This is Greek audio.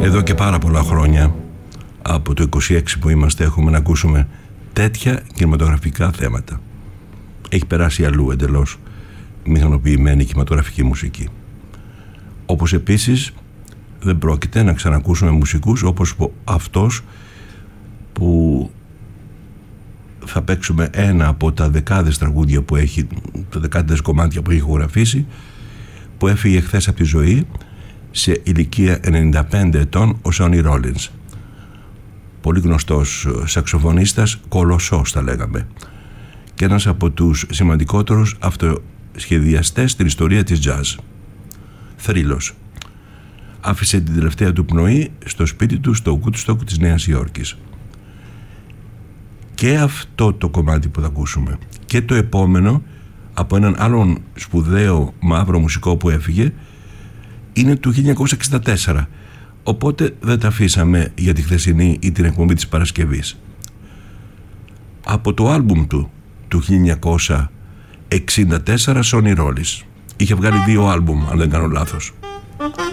Εδώ και πάρα πολλά χρόνια, από το 26 που είμαστε, έχουμε να ακούσουμε τέτοια κινηματογραφικά θέματα. Έχει περάσει αλλού εντελώς μηχανοποιημένη κινηματογραφική μουσική. Όπως επίσης δεν πρόκειται να ξανακούσουμε μουσικούς όπως αυτός που θα παίξουμε ένα από τα δεκάδες τραγούδια που έχει, τα δεκάδες κομμάτια που έχει ηχογραφήσει, που έφυγε χθες από τη ζωή σε ηλικία 95 ετών, ο Sonny Rollins. Πολύ γνωστός σαξοφωνίστας, κολοσσός θα λέγαμε, και ένας από τους σημαντικότερους αυτοσχεδιαστές στην ιστορία της jazz. Θρύλος. Άφησε την τελευταία του πνοή στο σπίτι του στο Woodstock της Νέας Υόρκης. Και αυτό το κομμάτι που θα ακούσουμε και το επόμενο από έναν άλλον σπουδαίο μαύρο μουσικό που έφυγε είναι του 1964, οπότε δεν τα αφήσαμε για τη χθεσινή ή την εκπομπή της Παρασκευής. Από το άλμπουμ του 1964, Sonny Rollins. Είχε βγάλει 2 άλμπουμ, αν δεν κάνω λάθος.